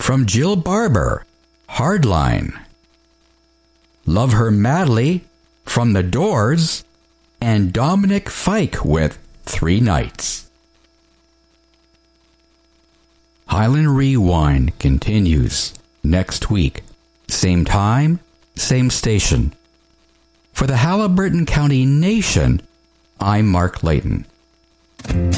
from Jill Barber, Hardline. Love Her Madly from The Doors, and Dominic Fike with 3 Nights. Highland Rewind continues next week. Same time, same station. For the Halliburton County Nation, I'm Mark Layton.